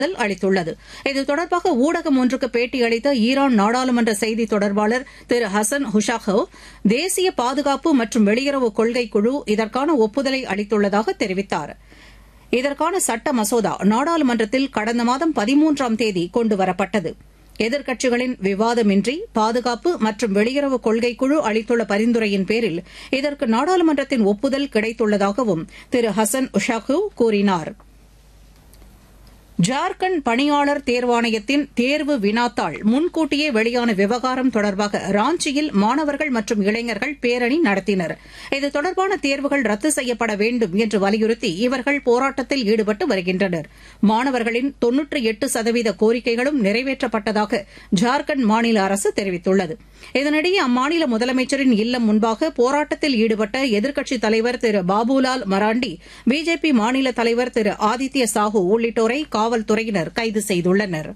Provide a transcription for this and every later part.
அளித்துள்ளது. இது தொடர்பாக ஊடகம் ஒன்றுக்கு பேட்டியளித்த ஈரான் நாடாளுமன்ற செய்தி தொடர்பாளர் திரு ஹசன் ஹுஷாகவ், தேசிய பாதுகாப்பு மற்றும் வெளியுறவு கொள்கை குழு இதற்கான ஒப்புதலை அளித்துள்ளதாக தெரிவித்தார். இதற்கான சட்ட மசோதா நாடாளுமன்றத்தில் கடந்த மாதம் 13ஆம் தேதி கொண்டுவரப்பட்டது. எதிர்க்கட்சிகளின் விவாதமின்றி பாதுகாப்பு மற்றும் வெளியுறவு கொள்கை குழு அளித்துள்ள பரிந்துரையின் பேரில் இதற்கு நாடாளுமன்றத்தின் ஒப்புதல் கிடைத்துள்ளதாகவும் திரு ஹசன் உஷாகவ் கூறினார். ஜார்க்கண்ட் பணியாளர் தேர்வாணையத்தின் தேர்வு வினாத்தாள் முன்கூட்டியே வெளியான விவகாரம் தொடர்பாக ராஞ்சியில் மாணவர்கள் மற்றும் இளைஞர்கள் பேரணி நடத்தினர். இது தொடர்பான தேர்வுகள் ரத்து செய்யப்பட வேண்டும் என்று வலியுறுத்தி இவர்கள் போராட்டத்தில் ஈடுபட்டு வருகின்றனர். மாணவர்களின் 98% கோரிக்கைகளும் நிறைவேற்றப்பட்டதாக ஜார்க்கண்ட் மாநில அரசு தெரிவித்துள்ளது. இதனிடையே அம்மாநில முதலமைச்சரின் இல்லம் முன்பாக போராட்டத்தில் ஈடுபட்ட எதிர்க்கட்சித் தலைவர் திரு பாபுலால் மராண்டி, பிஜேபி மாநில தலைவர் திரு ஆதித்ய சாஹூ உள்ளிட்டோரை காவல்துறையினர் கைது செய்துள்ளனர்.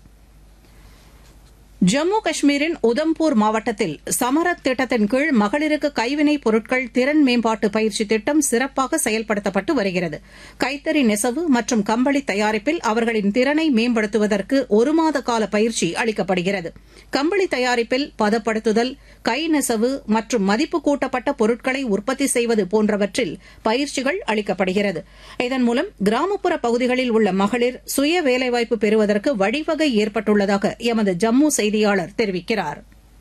ஜம்மு காஷ்மீரின் உதம்பூர் மாவட்டத்தில் சமரத் திட்டத்தின் கீழ் மகளிருக்கு கைவினைப் பொருட்கள் திறன் மேம்பாட்டு பயிற்சி திட்டம் சிறப்பாக செயல்படுத்தப்பட்டு வருகிறது. கைத்தறி நெசவு மற்றும் கம்பளி தயாரிப்பில் அவர்களின் திறனை மேம்படுத்துவதற்கு 1 மாத கால பயிற்சி அளிக்கப்படுகிறது. கம்பளி தயாரிப்பில் பதப்படுத்துதல், கை நெசவு மற்றும் மதிப்பு கூட்டப்பட்ட பொருட்களை உற்பத்தி செய்வது போன்றவற்றில் பயிற்சிகள் அளிக்கப்படுகிறது. இதன் மூலம் கிராமப்புற பகுதிகளில் உள்ள மகளிர் சுய வேலைவாய்ப்பு பெறுவதற்கு வழிவகை ஏற்பட்டுள்ளதாக எமது ஜம்மு செய்தியாளர் தெரிவிக்கிறார்.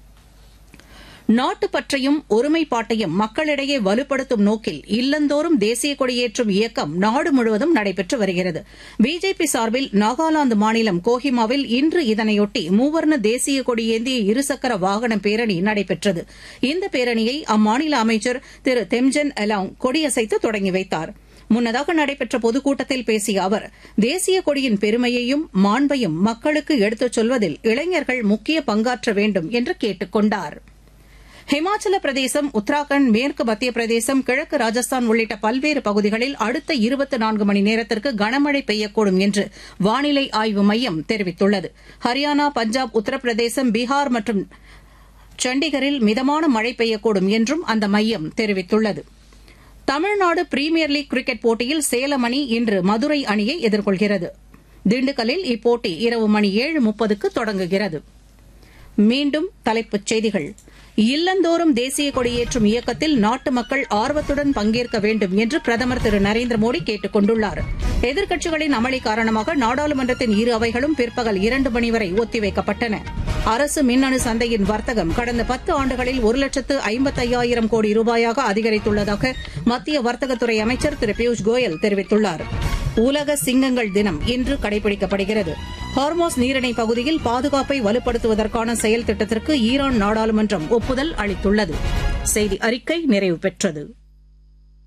நாட்டுப்பற்றையும் ஒருமைப்பாட்டையும் மக்களிடையே வலுப்படுத்தும் நோக்கில் இல்லந்தோறும் தேசிய கொடியேற்றும் இயக்கம் நாடு முழுவதும் நடைபெற்று வருகிறது. பிஜேபி சார்பில் நாகாலாந்து மாநிலம் கோஹிமாவில் இன்று இதனையொட்டி மூவர்ண தேசிய கொடியேந்திய இருசக்கர வாகன பேரணி நடைபெற்றது. இந்த பேரணியை அம்மாநில அமைச்சர் திரு தெம்ஜன் எலாங் கொடியசைத்து தொடங்கி வைத்தார். முன்னதாக நடைபெற்ற பொதுக்கூட்டத்தில் பேசிய அவர், தேசிய கொடியின் பெருமையையும் மாண்பையும் மக்களுக்கு எடுத்துச் சொல்வதில் இளைஞர்கள் முக்கிய பங்காற்ற வேண்டும் என்று கேட்டுக் கொண்டார். ஹிமாச்சல பிரதேசம், உத்தராகண்ட், மேற்கு மத்திய பிரதேசம், கிழக்கு ராஜஸ்தான் உள்ளிட்ட பல்வேறு பகுதிகளில் அடுத்த 24 மணி நேரத்திற்கு கனமழை பெய்யக்கூடும் என்று வானிலை ஆய்வு மையம் தெரிவித்துள்ளது. ஹரியானா, பஞ்சாப், உத்தரப்பிரதேசம், பீகார் மற்றும் சண்டிகரில் மிதமான மழை பெய்யக்கூடும் என்றும் அந்த மையம் தெரிவித்துள்ளது. தமிழ்நாடு பிரீமியர் லீக் கிரிக்கெட் போட்டியில் சேலம் அணி இன்று மதுரை அணியை எதிர்கொள்கிறது. திண்டுக்கல்லில் இப்போட்டி இரவு மணி 7:30க்கு தொடங்குகிறது. மீண்டும் தலைப்புச் செய்திகள். இல்லந்தோறும் தேசிய கொடியேற்றும் இயக்கத்தில் நாட்டு மக்கள் ஆர்வத்துடன் பங்கேற்க வேண்டும் என்று பிரதமர் திரு நரேந்திர மோடி கேட்டுக் கொண்டுள்ளார். எதிர்க்கட்சிகளின் அமளி காரணமாக நாடாளுமன்றத்தின் இரு அவைகளும் பிற்பகல் 2 மணி வரை ஒத்திவைக்கப்பட்டன. அரசு மின்னணு சந்தையின் வர்த்தகம் கடந்த 10 ஆண்டுகளில் 1,55,000 கோடி ரூபாயாக அதிகரித்துள்ளதாக மத்திய வர்த்தகத்துறை அமைச்சர் திரு பியூஷ் கோயல் தெரிவித்துள்ளார். உலக சிங்கங்கள் தினம் இன்று கடைபிடிக்கப்படுகிறது. ஹார்மோஸ் நீரிணை பகுதியில் பாதுகாப்பை வலுப்படுத்துவதற்கான செயல் திட்டத்திற்கு ஈரான் நாடாளுமன்றம் ஒப்புதல் அளித்துள்ளது. செய்தி அறிக்கை நிறைவு பெற்றது.